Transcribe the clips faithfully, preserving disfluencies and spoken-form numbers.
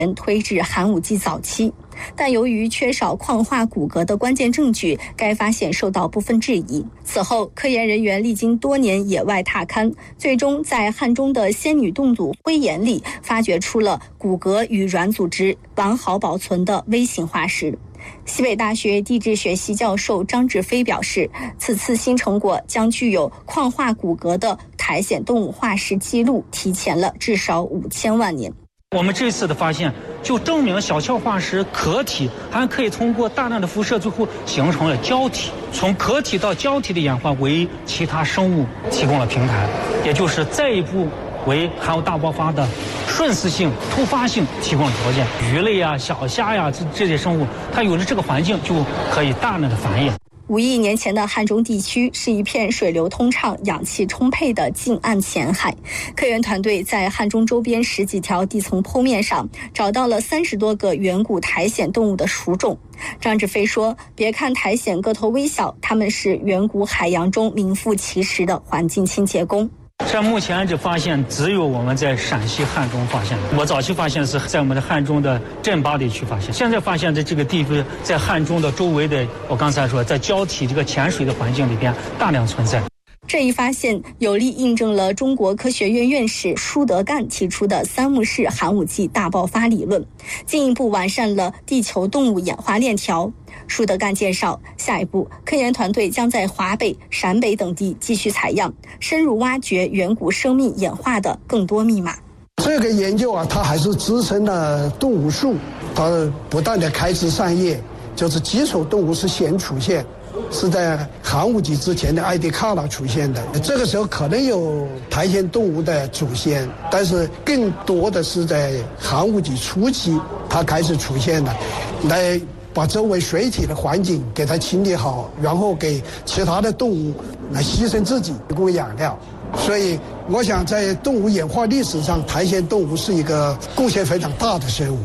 推至寒武纪早期，但由于缺少矿化骨骼的关键证据，该发现受到部分质疑。此后，科研人员历经多年野外踏勘，最终在汉中的仙女洞组灰岩里发掘出了骨骼与软组织完好保存的微型化石。西北大学地质学系教授张志飞表示，此次新成果将具有矿化骨骼的苔藓动物化石记录提前了至少五千万年。 我们这次的发现就证明小壳化石壳体还可以通过大量的辐射，最后形成了胶体。从壳体到胶体的演化为其他生物提供了平台，也就是再一步为寒武大爆发的瞬时性、突发性提供了条件。鱼类啊、小虾呀、这这些生物，它有了这个环境，就可以大量的繁衍。 五亿年前的汉中地区是一片水流通畅、氧气充沛的近岸浅海。科研团队在汉中周边十几条地层剖面上找到了三十多个远古苔藓动物的属种。张志飞说，别看苔藓个头微小，它们是远古海洋中名副其实的环境清洁工。 在目前这发现只有我们在陕西汉中发现的，我早期发现是在我们的汉中的镇巴地区发现，现在发现的这个地方在汉中的周围的，我刚才说在胶体这个浅水的环境里边大量存在。 这一发现有力印证了中国科学院院士舒德干提出的三幕式寒武纪大爆发理论，进一步完善了地球动物演化链条。舒德干介绍，下一步科研团队将在华北、陕北等地继续采样，深入挖掘远古生命演化的更多密码。 这个研究啊，它还是支撑了动物树，它不断的开枝散叶，就是基础动物是先出现，是在寒武纪之前的埃迪卡拉出现的。这个时候可能有苔藓动物的祖先，但是更多的是在寒武纪初期它开始出现的，来把周围水体的环境给它清理好，然后给其他的动物来牺牲自己提供养料。所以我想在动物演化历史上，苔藓动物是一个贡献非常大的生物。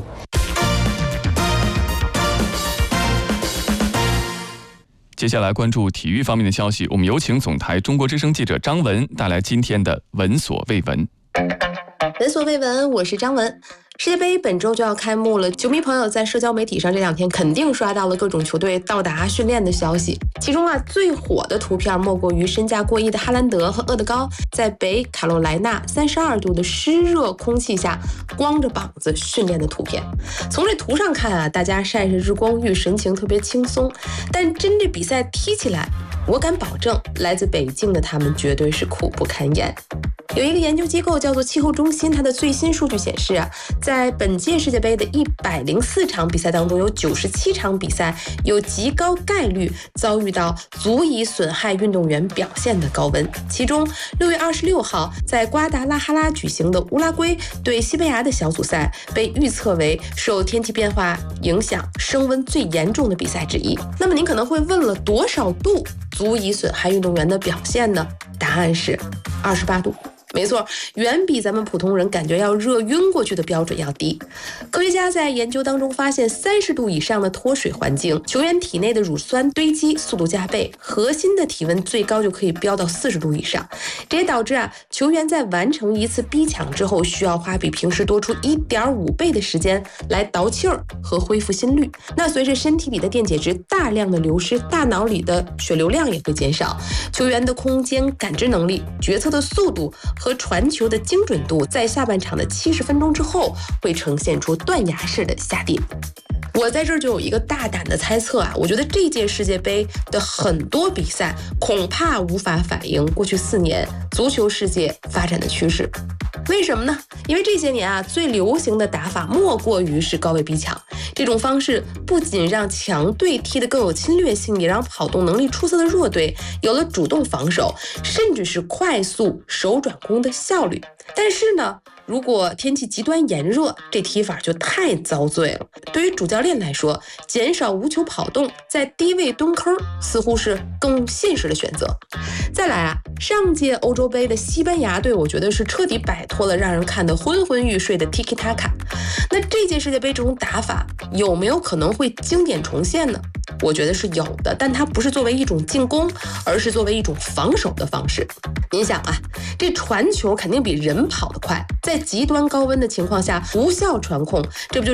接下来关注体育方面的消息，我们有请总台中国之声记者张文带来今天的闻所未闻。 闻所未闻，我是张文。世界杯本周就要开幕了，球迷朋友在社交媒体上这两天肯定刷到了各种球队到达训练的消息。其中啊，最火的图片莫过于身价过亿的哈兰德和厄德高在北卡罗来纳三十二度的湿热空气下光着膀子训练的图片。从这图上看啊，大家晒着日光浴，神情特别轻松，但真这比赛踢起来，我敢保证，来自北京的他们绝对是苦不堪言。有一个研究机构叫做气候中心，它的最新数据显示啊，在本届世界杯的一百零四场比赛当中，有九十七场比赛有极高概率遭遇到足以损害运动员表现的高温。其中六月二十六号在瓜达拉哈拉举行的乌拉圭对西班牙的小组赛被预测为受天气变化影响升温最严重的比赛之一。那么您可能会问了，多少度足以损害运动员的表现呢？答案是二十八度。没错，远比咱们普通人感觉要热晕过去的标准要低。科学家在研究当中发现，三十度以上的脱水环境，球员体内的乳酸堆积速度加倍，核心的体温最高就可以飙到四十度以上。这也导致啊，球员在完成一次逼抢之后，需要花比平时多出 一点五倍的时间来倒气儿和恢复心率。那随着身体里的电解质大量的流失，大脑里的血流量也会减少，球员的空间感知能力、决策的速度和传球的精准度在下半场的七十分钟之后会呈现出断崖式的下跌。我在这儿就有一个大胆的猜测啊，我觉得这届世界杯的很多比赛恐怕无法反映过去四年足球世界发展的趋势。为什么呢？因为这些年啊，最流行的打法莫过于是高位逼抢。这种方式不仅让强队踢得更有侵略性，也让跑动能力出色的弱队有了主动防守，甚至是快速手转攻的效率。但是呢，如果天气极端炎热，这踢法就太遭罪了。对于主教练来说，减少无球跑动，在低位蹲坑似乎是更现实的选择。再来啊，上届欧洲杯的西班牙队，我觉得是彻底摆脱了让人看得昏昏欲睡的 Tiki Taka。那这届世界杯这种打法有没有可能会经典重现呢？我觉得是有的，但它不是作为一种进攻，而是作为一种防守的方式。您想啊，这传球肯定比人跑得快，在极端高温的情况下无效传控，这不就